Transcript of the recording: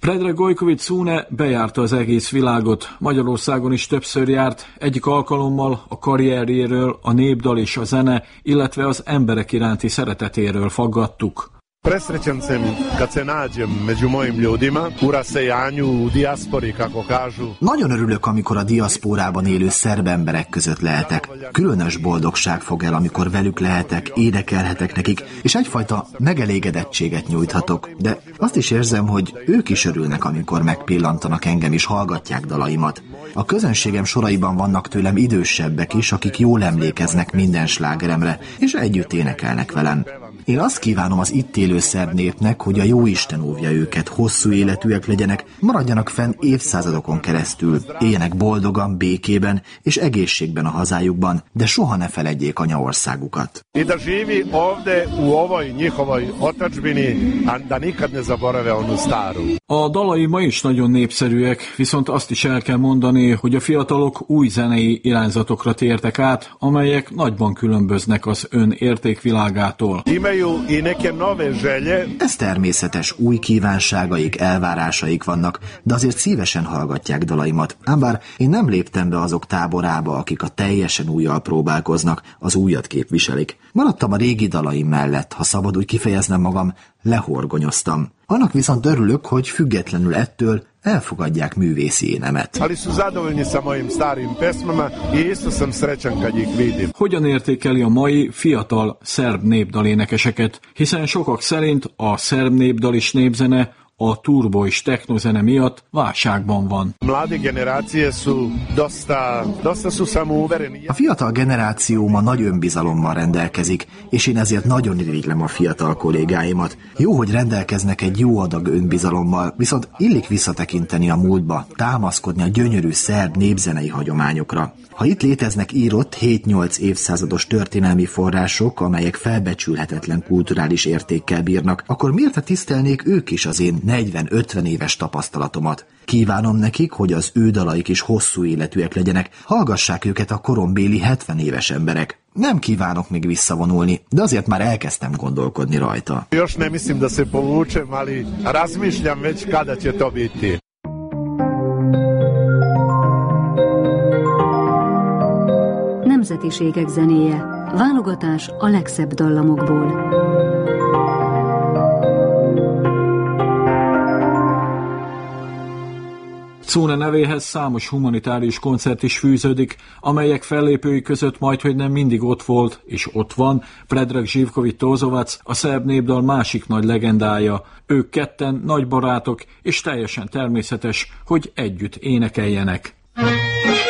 Predrag Gojković Cune bejárta az egész világot, Magyarországon is többször járt, egyik alkalommal a karrierjéről, a népdal és a zene, illetve az emberek iránti szeretetéről faggattuk. Presrećan sam kad se nađem među mojim ljudima u rasejanju, u dijaspori, kako kažu. Nagyon örülök, amikor a diaszpórában élő szerb emberek között lehetek. Különös boldogság fog el, amikor velük lehetek, énekelhetek nekik, és egyfajta megelégedettséget nyújthatok. De azt is érzem, hogy ők is örülnek, amikor megpillantanak engem és hallgatják dalaimat. A közönségem soraiban vannak tőlem idősebbek is, akik jól emlékeznek minden slágeremre, és együtt énekelnek velem. Én azt kívánom az itt élő szerb népnek, hogy a Jóisten óvja őket, hosszú életűek legyenek, maradjanak fenn évszázadokon keresztül, éljenek boldogan, békében és egészségben a hazájukban, de soha ne feledjék anyaországukat. I da živi ovde u ovoj njihovoj otadžbini, a da nikad ne zaborave onu staru. A dalai ma is nagyon népszerűek, viszont azt is el kell mondani, hogy a fiatalok új zenei irányzatokra tértek át, amelyek nagyban különböznek az ön értékvilágától. Ez természetes, új kívánságaik, elvárásaik vannak, de azért szívesen hallgatják dalaimat. Ám bár én nem léptem be azok táborába, akik a teljesen újjal próbálkoznak, az újat képviselik. Maradtam a régi dalaim mellett, ha szabad úgy kifejeznem magam, lehorgonyoztam. Annak viszont örülök, hogy függetlenül ettől elfogadják művészi énemet. Hogyan értékeli a mai fiatal szerb népdalénekeseket, hiszen sokak szerint a szerb népdal és népzene a turbo és technozene miatt válságban van. A fiatal generáció ma nagy önbizalommal rendelkezik, és én ezért nagyon irigylem a fiatal kollégáimat. Jó, hogy rendelkeznek egy jó adag önbizalommal, viszont illik visszatekinteni a múltba, támaszkodni a gyönyörű szerb népzenei hagyományokra. Ha itt léteznek írott 7-8 évszázados történelmi források, amelyek felbecsülhetetlen kulturális értékkel bírnak, akkor miért ne tisztelnék ők is az én 40-50 éves tapasztalatomat? Kívánom nekik, hogy az ő dalaik is hosszú életűek legyenek, hallgassák őket a korombéli 70 éves emberek. Nem kívánok még visszavonulni, de azért már elkezdtem gondolkodni rajta. Još ne mislim da se povučem, ali razmišljam već kada će to biti. Nemzetiségek zenéje. Válogatás a legszebb dallamokból. Cune nevéhez számos humanitárius koncert is fűződik, amelyek fellépői között majdhogy nem mindig ott volt, és ott van Predrag Živković Tozovac, a szerb népdal másik nagy legendája. Ők ketten nagy barátok, és teljesen természetes, hogy együtt énekeljenek.